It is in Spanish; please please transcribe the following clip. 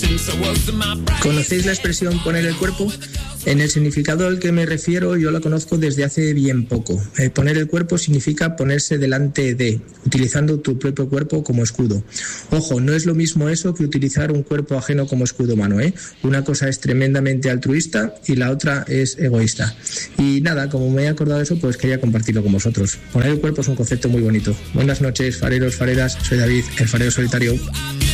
¿Conocéis la expresión poner el cuerpo? En el significado al que me refiero yo la conozco desde hace bien poco. Poner el cuerpo significa ponerse delante de, utilizando tu propio cuerpo como escudo. Ojo, no es lo mismo eso que utilizar un cuerpo ajeno como escudo humano, ¿eh? Una cosa es tremendamente altruista y la otra es egoísta. Y nada, como me he acordado de eso, pues quería compartirlo con vosotros. Poner el cuerpo es un concepto muy bonito. Buenas noches, fareros, fareras. Soy David, el farero solitario.